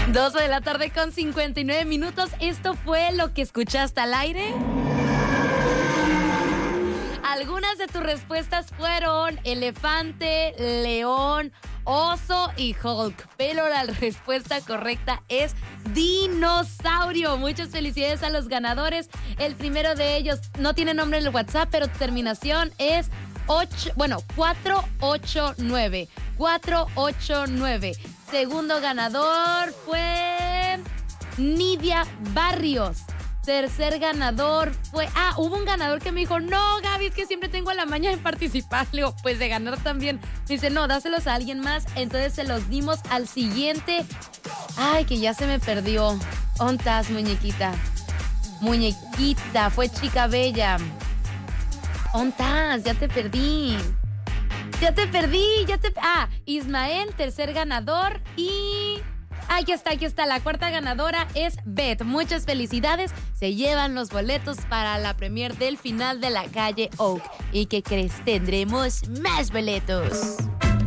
12 de la tarde con 59 minutos. Esto fue lo que escuchaste al aire. Algunas de tus respuestas fueron elefante, león, oso y Hulk. Pero la respuesta correcta es dinosaurio. Muchas felicidades a los ganadores. El primero de ellos no tiene nombre en el WhatsApp, pero tu terminación es 489. 489. Segundo ganador fue Nidia Barrios. Tercer ganador fue... hubo un ganador que me dijo, no, Gaby, es que siempre tengo la maña de participar. Le digo, pues de ganar también. Me dice, no, dáselos a alguien más. Entonces se los dimos al siguiente. Ay, que ya se me perdió. ¿Ontas, muñequita? Muñequita, fue chica bella. ¿Ontas? Ya te perdí. Ismael, tercer ganador. Y... aquí está. La cuarta ganadora es Beth. Muchas felicidades. Se llevan los boletos para la premier del final de La Calle Oak. ¿Y qué crees? Tendremos más boletos.